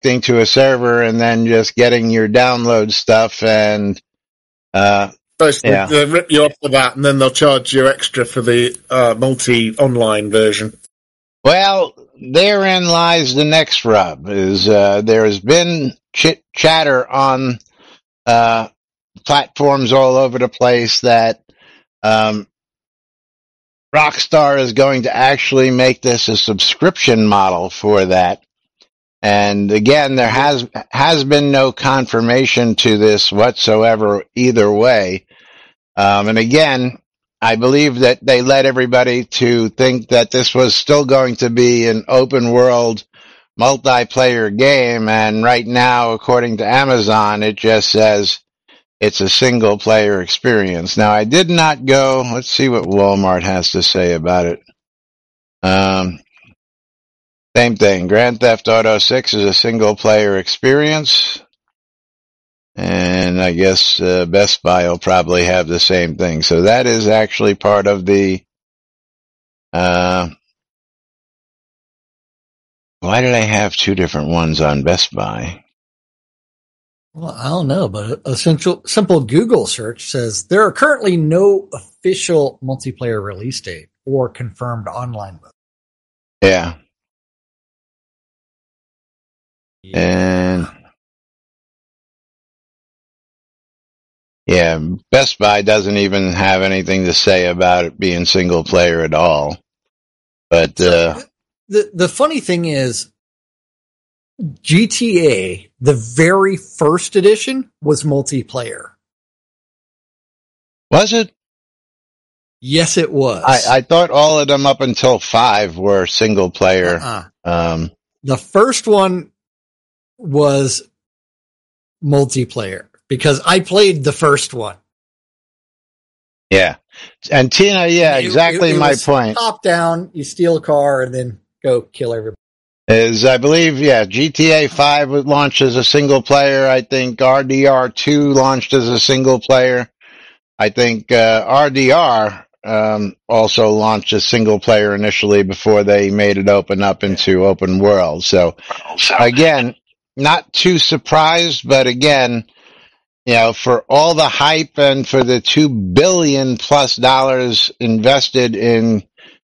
connecting to a server and then just getting your download stuff and basically they'll rip you off for that, and then they'll charge you extra for the multi-online version. Well, therein lies the next rub. Is there has been chatter on platforms all over the place that Rockstar is going to actually make this a subscription model for that. And again, there has been no confirmation to this whatsoever either way. And again, I believe that they led everybody to think that this was still going to be an open world multiplayer game. And right now, according to Amazon, it just says it's a single player experience. Now, I did not go, let's see what Walmart has to say about it. Same thing. Grand Theft Auto 6 is a single player experience. And I guess Best Buy will probably have the same thing. So that is actually part of the why did I have two different ones on Best Buy? Well, I don't know, but a simple Google search says there are currently no official multiplayer release date or confirmed online mode. Yeah. And yeah, Best Buy doesn't even have anything to say about it being single player at all. But the funny thing is, GTA, the very first edition, was multiplayer. Was it? Yes, it was. I thought all of them up until 5 were single player. The first one was multiplayer because I played the first one. Yeah. And Tina, exactly it my point. Top down, you steal a car and then go kill everybody. I believe, GTA 5 launched as a single player. I think RDR 2 launched as a single player. I think RDR also launched as single player initially before they made it open up into open world. So again, not too surprised, but again, for all the hype and for the $2 billion plus invested in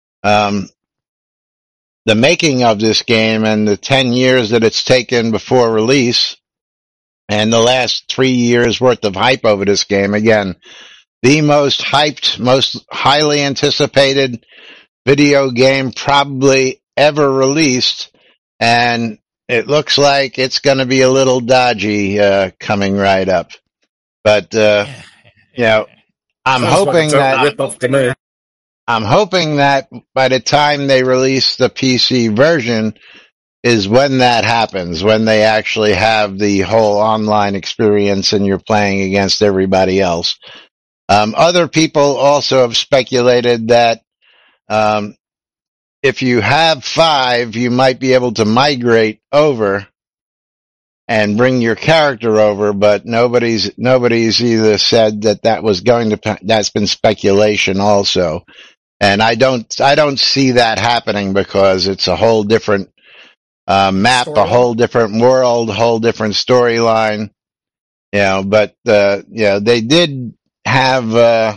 the making of this game and the 10 years that it's taken before release and the last 3 years worth of hype over this game. Again, the most hyped, most highly anticipated video game probably ever released. And it looks like it's going to be a little dodgy, coming right up. But, I'm hoping that by the time they release the PC version is when that happens, when they actually have the whole online experience and you're playing against everybody else. Other people also have speculated that if you have 5, you might be able to migrate over and bring your character over, but nobody's either said that was going to, that's been speculation also. And I don't see that happening because it's a whole different map, a whole different world, a whole different storyline. But they did have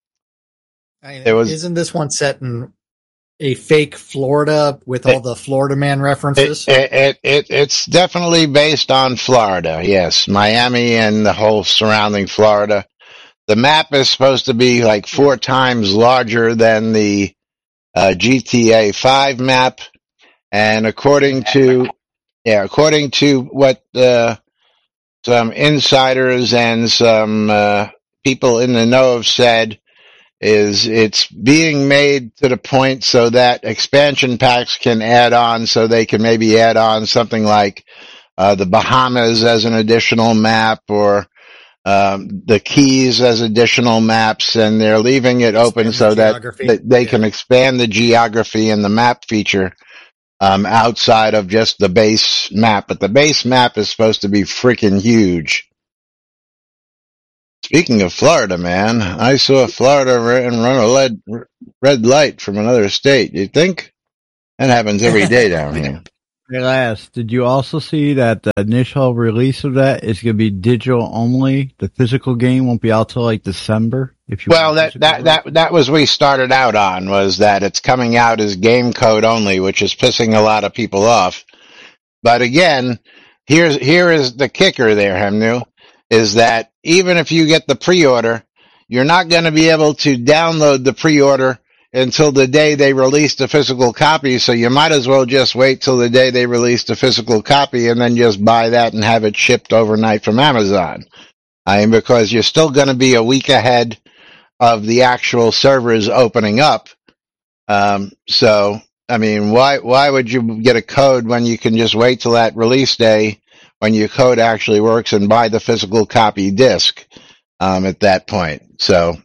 isn't this one set in a fake Florida with all the Florida Man references? It's definitely based on Florida, yes. Miami and the whole surrounding Florida. The map is supposed to be like 4 times larger than the GTA 5 map. And according to what some insiders and some people in the know have said, is it's being made to the point so that expansion packs can add on, so they can maybe add on something like the Bahamas as an additional map, or the Keys as additional maps, and they're leaving it open so that they can expand the geography and the map feature outside of just the base map. But the base map is supposed to be freaking huge. Speaking of Florida, man, I saw Florida run a red light from another state. You think? That happens every day down here. Last, did you also see that the initial release of that is going to be digital only? The physical game won't be out till like December. If you that was we started out on, was that it's coming out as game code only, which is pissing a lot of people off. But again, here is the kicker there, Hemnu, is that even if you get the pre-order, you're not going to be able to download the pre-order until the day they release the physical copy, so you might as well just wait till the day they release the physical copy and then just buy that and have it shipped overnight from Amazon. Because you're still going to be a week ahead of the actual servers opening up. So, why would you get a code when you can just wait till that release day when your code actually works and buy the physical copy disc, at that point? So,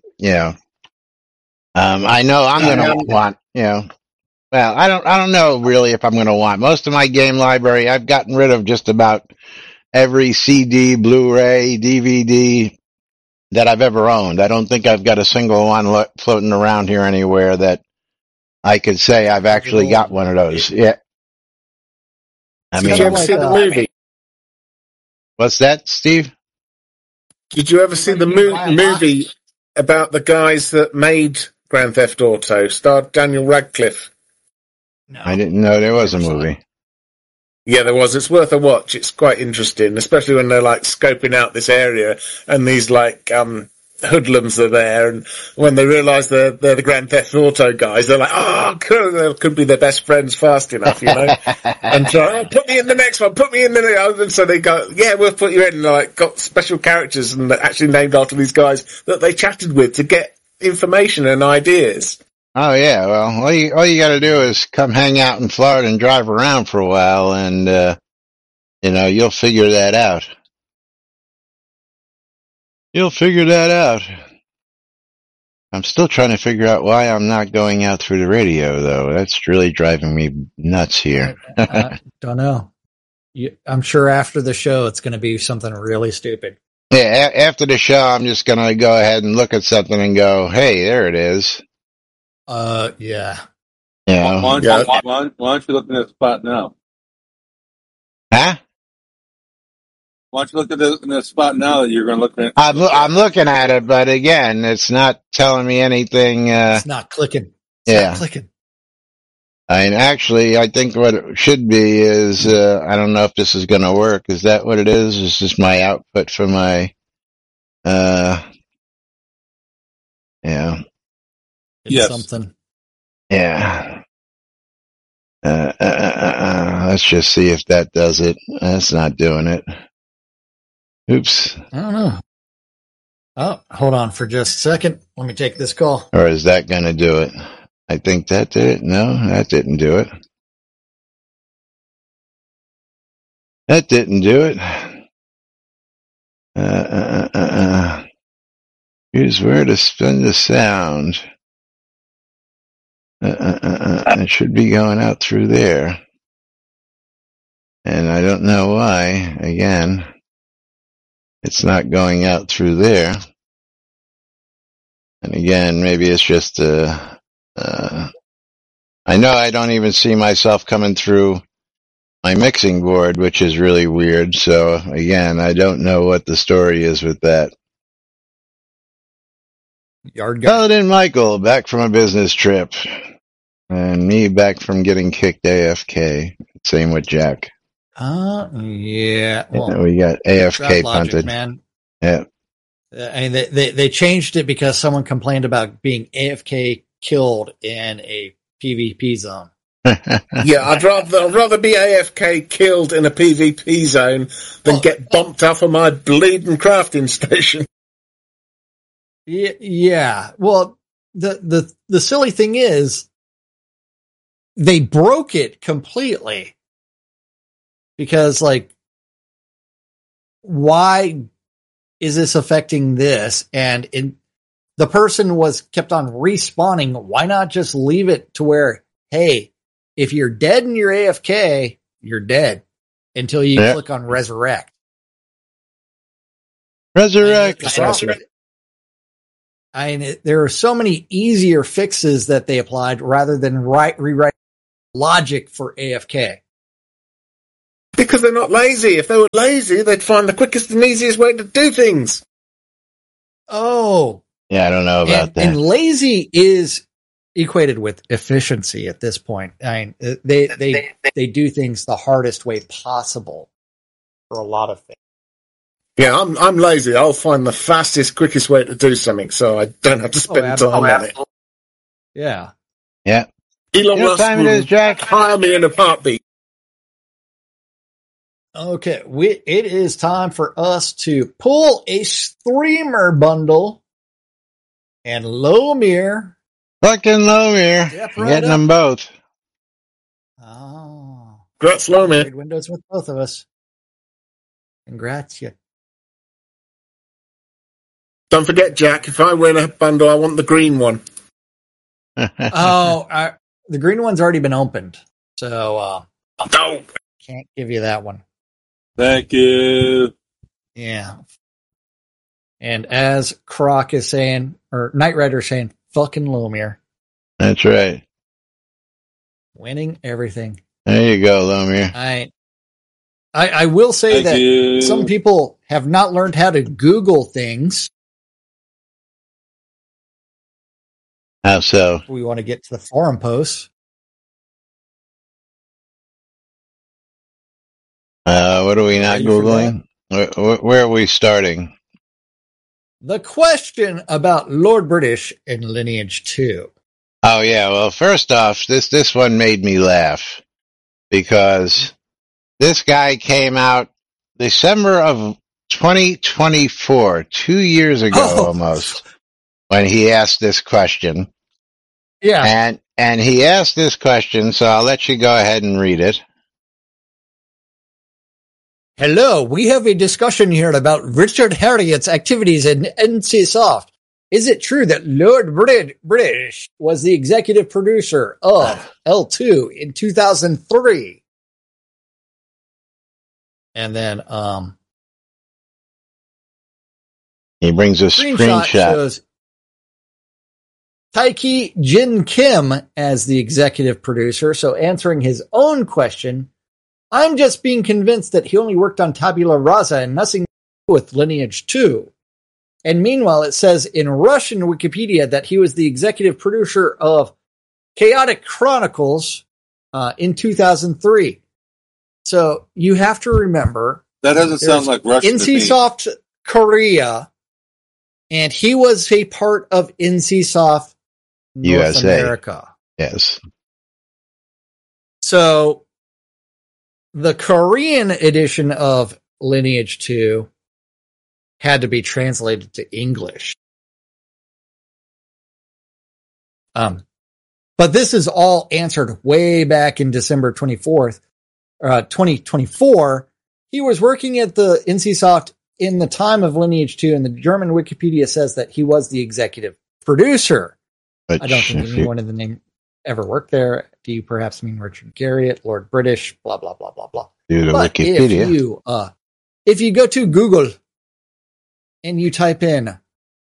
I know I'm going to want, well, I don't know really if I'm going to want. Most of my game library, I've gotten rid of just about every CD, Blu-ray, DVD that I've ever owned. I don't think I've got a single one floating around here anywhere that I could say I've actually got one of those. Yeah. Did you ever see the movie? What's that, Steve? Did you ever see the movie about the guys that made Grand Theft Auto, starred Daniel Radcliffe? No. I didn't know there was a movie. Yeah, there was. It's worth a watch. It's quite interesting, especially when they're like scoping out this area and these like hoodlums are there, and when they realise they're the Grand Theft Auto guys, they're like, oh, they could be their best friends fast enough, and try, put me in the next one, put me in the next one. And so they go, yeah, we'll put you in. And like, got special characters and actually named after these guys that they chatted with to get information and ideas. Oh yeah, well, all you got to do is come hang out in Florida and drive around for a while, and you'll figure that out. You'll figure that out. I'm still trying to figure out why I'm not going out through the radio, though. That's really driving me nuts here. I don't know. I'm sure after the show it's going to be something really stupid. Yeah, after the show, I'm just going to go ahead and look at something and go, hey, there it is. Yeah. Yeah. Why don't you look at that spot now? Huh? Why don't you look at the spot now that you're going to look at? I'm looking at it, but again, it's not telling me anything. It's not clicking. It's not clicking. Actually, I think what it should be is, I don't know if this is going to work. Is that what it is? Is this my output for my, yeah. It's yes. Something. Yeah. Let's just see if that does it. That's not doing it. Oops. I don't know. Oh, hold on for just a second. Let me take this call. Or is that going to do it? I think that did it. No, that didn't do it. That didn't do it. Here's where to spin the sound. It should be going out through there. And I don't know why, again, it's not going out through there. And again, maybe it's just, I know I don't even see myself coming through my mixing board, which is really weird. So again, I don't know what the story is with that. Yard guy. Paladin Michael back from a business trip, and me back from getting kicked AFK. Same with Jack. Yeah. Well, we got AFK punted. Man. Yeah. I mean, they changed it because someone complained about being AFK killed in a PvP zone. Yeah, I'd rather be AFK killed in a PvP zone than get bumped off of my bleeding crafting station. Yeah. Well, the silly thing is, they broke it completely because, like, why is this affecting this? And the person kept on respawning. Why not just leave it to where, hey, if you're dead and you're AFK, you're dead until you click on resurrect. Resurrect. There are so many easier fixes that they applied rather than rewrite logic for AFK. Because they're not lazy. If they were lazy, they'd find the quickest and easiest way to do things. Oh, Yeah, I don't know about that. and lazy is equated with efficiency at this point. I mean, they do things the hardest way possible for a lot of things. Yeah, I'm lazy. I'll find the fastest, quickest way to do something, so I don't have to spend time on it. Yeah. Yeah. Elon You know what Musk time it will is, Jack? hire me in a heartbeat. Okay, it is time for us to pull a streamer bundle, and Lomir. Fucking Lomir. Step You're right getting up. them both. Oh, Congrats, Lomir. trade windows with both of us. Congrats, you. Don't forget, Jack, if I win a bundle, I want the green one. Oh, the green one's already been opened, so Oh. can't give you that one. Thank you. Yeah. And as Croc is saying, or Knight Rider saying, fucking Lomir, That's right. winning everything. There you go, Lomir. I will say Thank that you. some people have not learned how to Google things. How so? We want to get to the forum posts. What are we not Ready for Googling? Where are we starting? The question about Lord British in Lineage 2. Oh yeah, well first off, this one made me laugh because this guy came out December of 2024, 2 years ago almost, when he asked this question. Yeah. And he asked this question, so I'll let you go ahead and read it. Hello, we have a discussion here about Richard Harriot's activities in NCSoft. Is it true that Lord British was the executive producer of L2 in 2003? And then He brings a screenshot. shows Taiki Jin Kim as the executive producer. So answering his own question, I'm just being convinced that he only worked on Tabula Rasa and nothing with Lineage 2. And meanwhile, it says in Russian Wikipedia that he was the executive producer of Chaotic Chronicles in 2003. So you have to remember That doesn't sound like Russian to me. NCSoft Korea, and he was a part of NCSoft North USA. America. Yes. So the Korean edition of Lineage 2 had to be translated to English. But this is all answered way back in December 24th, 2024. He was working at the NCSoft in the time of Lineage 2, and the German Wikipedia says that he was the executive producer. But I don't think anyone in the name ever worked there. Do you perhaps mean Richard Garriott, Lord British, blah, blah, blah, blah, blah. due to But Wikipedia. if you go to Google and you type in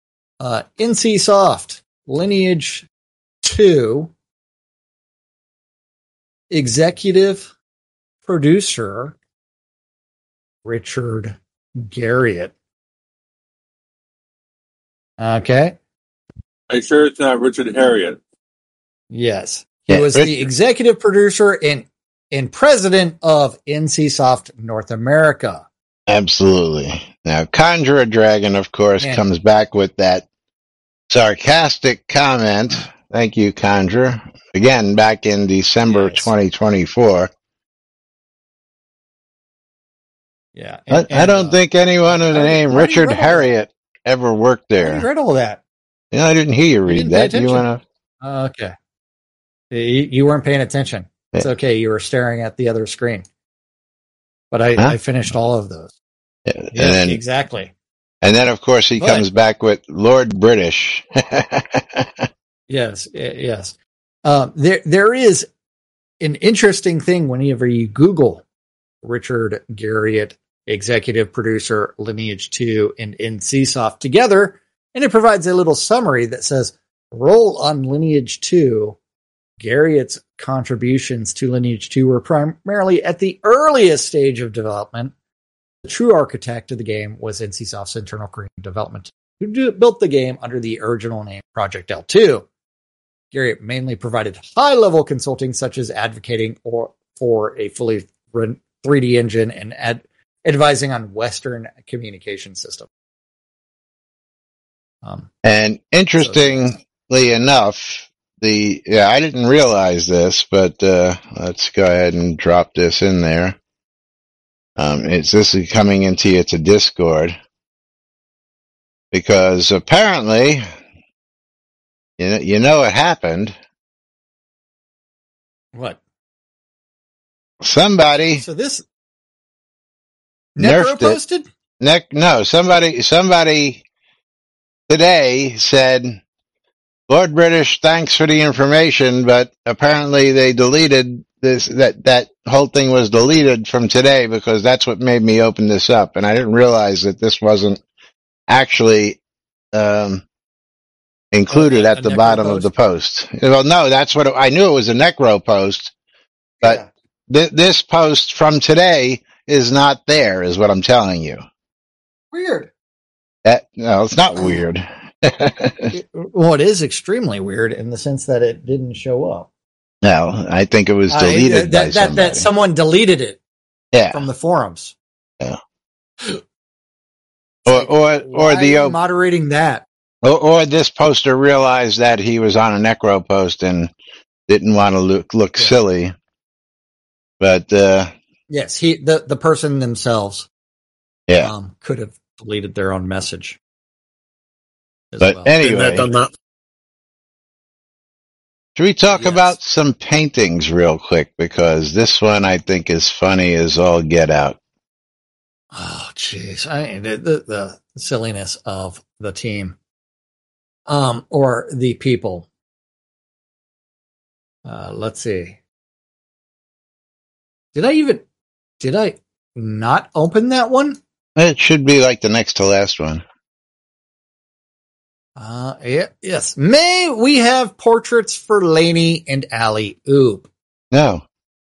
NCSoft Lineage 2 executive producer Richard Garriott. Okay. Are you sure it's not Richard Harriott? Yes. He Yeah, was Richard. the executive producer and president of NCSoft North America. Absolutely. Now, Conjure a Dragon, of course, Man. comes back with that sarcastic comment. Thank you, Conjure. Again, back in December Yes. 2024. Yeah. I don't think anyone of the already- name already Richard read all Harriott ever worked I there. read all that. Yeah, I didn't hear you read didn't pay that. Do you attention. want to? Okay. You weren't paying attention. It's okay. You were staring at the other screen. But Huh? I finished all of those. And Yes, then, exactly. and then, of course, he But- comes back with Lord British. Yes, yes. There is an interesting thing whenever you Google Richard Garriott, executive producer, Lineage 2, and NCSoft together, and it provides a little summary that says, role on Lineage 2, Garriott's contributions to Lineage 2 were primarily at the earliest stage of development. The true architect of the game was NCSoft's internal creative development team, who built the game under the original name Project L2. Garriott mainly provided high-level consulting, such as advocating for a fully 3D engine and advising on Western communication systems. And interestingly enough, I didn't realize this, but let's go ahead and drop this in there. This is coming into you to Discord, because apparently, you know what happened. What? Somebody. So this Necro posted? No, somebody today said, Lord British, thanks for the information, but apparently they deleted this, that whole thing was deleted from today, because that's what made me open this up. And I didn't realize that this wasn't actually, included at the bottom of the post. Well, no, that's what I knew it was a Necro post, but this post from today is not there, is what I'm telling you. Weird. No, it's not weird. Well, it is extremely weird in the sense that it didn't show up. No, I think it was deleted by somebody. That someone deleted it from the forums. Yeah. Or the moderating that. Or this poster realized that he was on a Necro post and didn't want to look silly. But yes, the person themselves could have deleted their own message. But anyway, should we talk about some paintings real quick? Because this one I think is funny as all get out. Oh, jeez. The silliness of the team. Or the people. Let's see. Did I not open that one? It should be like the next to last one. Yes. May we have portraits for Laney and Alley Oop? No.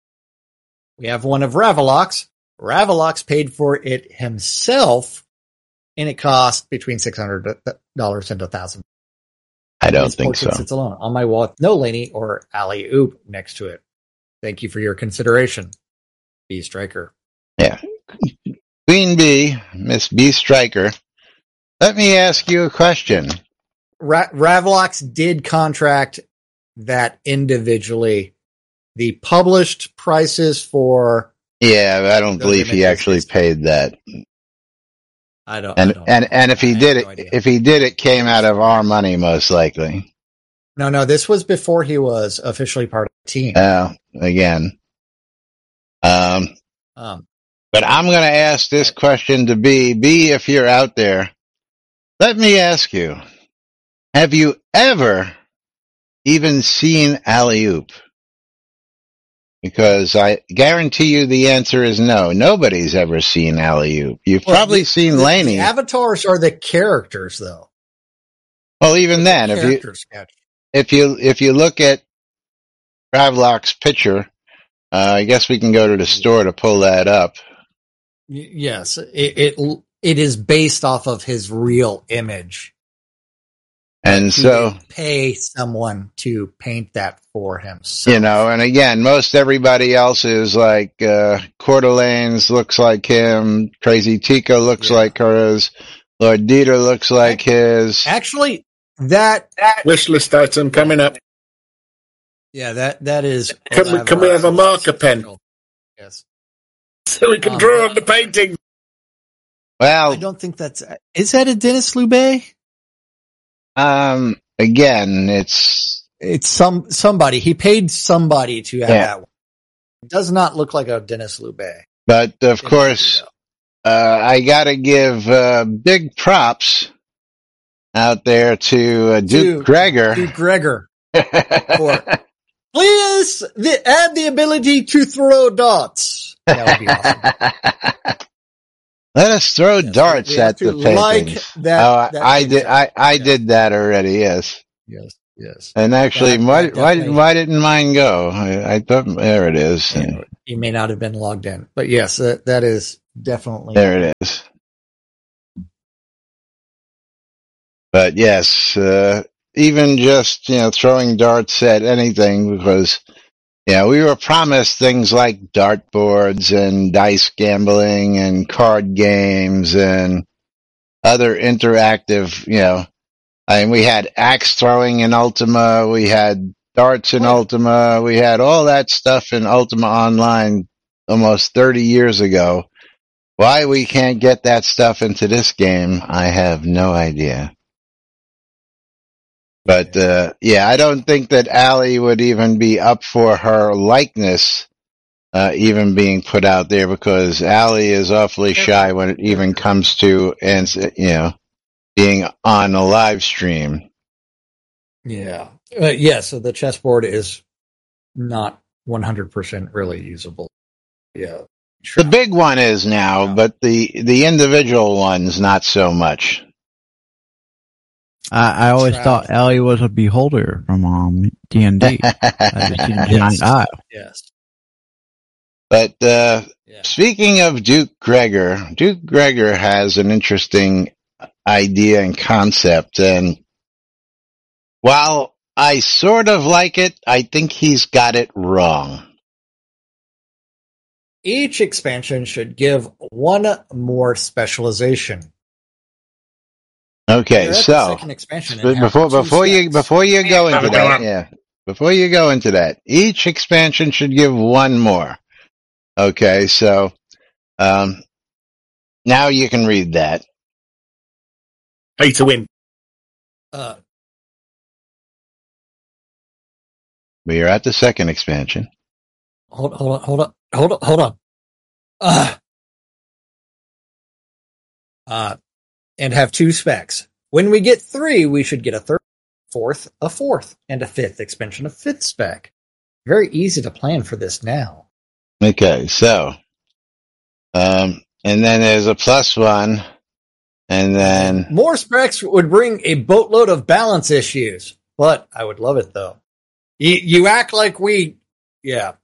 We have one of Ravalox. Ravalox paid for it himself, and it cost between $600 and $1,000. I don't think so. Sits alone on my wall with no Laney or Alley Oop next to it. Thank you for your consideration, B Striker. Yeah. Queen Bee, Miss B Striker. Let me ask you a question. Ravalox did contract that individually. The published prices for... Yeah, I don't believe he actually paid that. I don't. And if he did it, it came out of our money most likely. No, this was before he was officially part of the team. Again. But I'm going to ask this question to B, if you're out there. Let me ask you, have you ever even seen Alley Oop? Because I guarantee you the answer is no. Nobody's ever seen Alley Oop. You've probably seen Laney. The avatars are the characters, though. Well, even then, if you look at Ravlock's picture, I guess we can go to the store to pull that up. Yes, it is based off of his real image. And so pay someone to paint that for him. And again, most everybody else is like, Coeur d'Alene's looks like him. Crazy Tico looks like hers. Lord Dieter looks like his. Actually, that wish list item coming up. Yeah, that is. Can we have a marker pen? Yes. So we can draw on the painting. Well, I don't think is that a Denis Loubet? Again, it's somebody. He paid somebody to have that one. It does not look like a Denis Loubet. But of course, I gotta give, big props out there to Duke Gregor. Duke Gregor. Please add the ability to throw darts. That would be awesome. Let us throw darts at the paintings. Like that. I did that already. Yes. Yes. Yes. And actually, That definitely- why didn't mine go? I thought, there it is. You may not have been logged in, but yes, that is definitely There it is. But yes, even just, throwing darts at anything, because, we were promised things like dartboards and dice gambling and card games and other interactive, we had axe throwing in Ultima, we had darts in Ultima, we had all that stuff in Ultima Online almost 30 years ago. Why we can't get that stuff into this game, I have no idea. But, I don't think that Allie would even be up for her likeness, even being put out there, because Allie is awfully shy when it even comes to, being on a live stream. Yeah. So the chessboard is not 100% really usable. Yeah. The big one is now, but the individual ones, not so much. I always thought Ellie was a beholder from D&D. Giant Eye. Yes. But speaking of Duke Gregor has an interesting idea and concept, and while I sort of like it, I think he's got it wrong. Each expansion should give one more specialization. Okay, so second expansion before you go into that, before you go into that, each expansion should give one more. Okay, so now you can read that. Pay to win. We are at the second expansion. Hold on. And have 2 specs. When we get 3, we should get a third, fourth, a fourth, and a fifth expansion, a 5th spec. Very easy to plan for this now. Okay, so, and then there's a +1, and then more specs would bring a boatload of balance issues, but I would love it though. You act like yeah.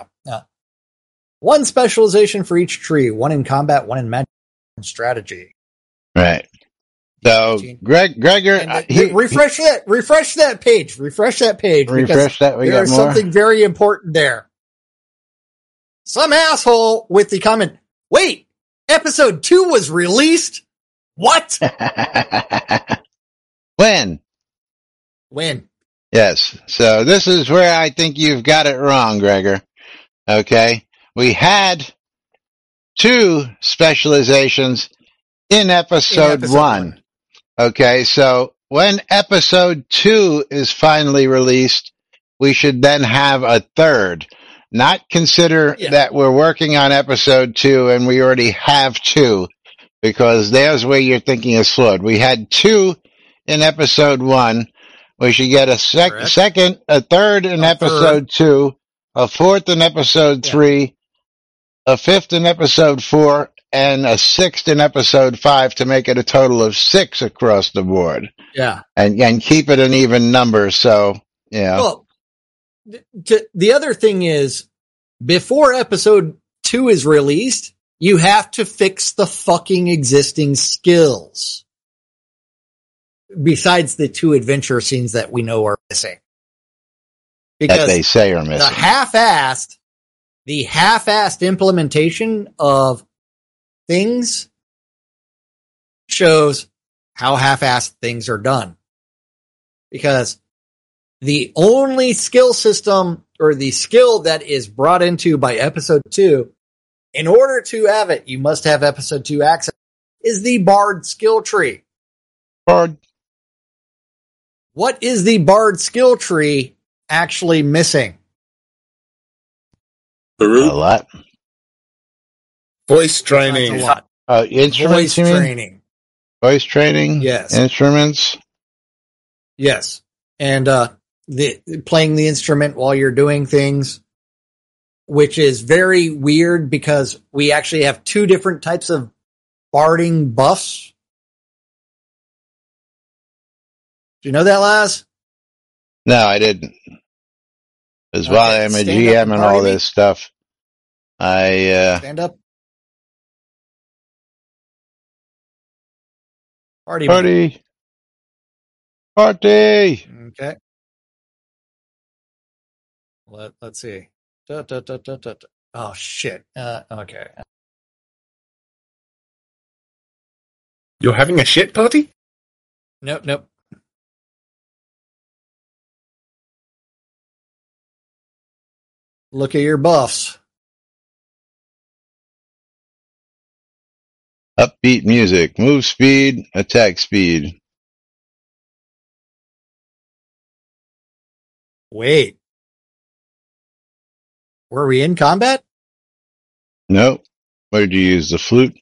1 specialization for each tree, 1 in combat, 1 in magic and strategy. Right. So, Gregor, refresh that page. There's something very important there. Some asshole with the comment, wait, episode 2 was released? What? When? Yes. So this is where I think you've got it wrong, Gregor. Okay. We had 2 specializations in episode 1. Okay. So when episode 2 is finally released, we should then have a third. Not consider that we're working on episode 2 and we already have 2, because there's where your thinking is flawed. We had 2 in episode 1. We should get a second, a third in episode 2, a fourth in episode 3, a fifth in episode 4, and a sixth in episode 5 to make it a total of 6 across the board. Yeah. And keep it an even number. So, Well, the other thing is, before episode 2 is released, you have to fix the fucking existing skills. Besides the 2 adventure scenes that we know are missing. Because that they say are missing. The half-assed implementation of things shows how half-assed things are done. Because the only skill system, or the skill that is brought into by episode 2, in order to have it, you must have episode 2 access, is the Bard skill tree. Bard. What is the Bard skill tree actually missing? A lot. Voice training. Instruments, Voice training. Voice training? Yes. Instruments? Yes. And playing the instrument while you're doing things, which is very weird because we actually have 2 different types of barding buffs. Do you know that, Laz? No, I didn't. Because Okay, while I'm a stand up GM and and party all me. this stuff, I Stand up. Party me. party. Okay. Let's see. Da, da, da, da, da, da. Oh shit. Okay. You're having a shit party? Nope. Look at your buffs. Upbeat music, move speed, attack speed. Wait. Were we in combat? Nope. What did you use? The flute?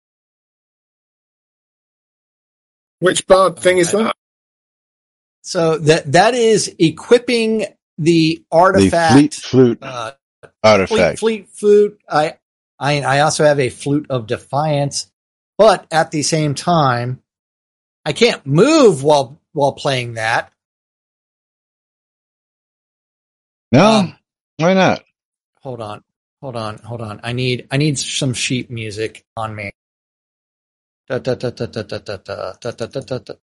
Which bard thing is that? So that is equipping the The artifact. flute artifact. Fleet flute. I also have a flute of defiance, but at the same time, I can't move while playing that. No, why not? Hold on. I need some sheep music on me. Da, da, da, da, da, da, da, da, da, da, da, da.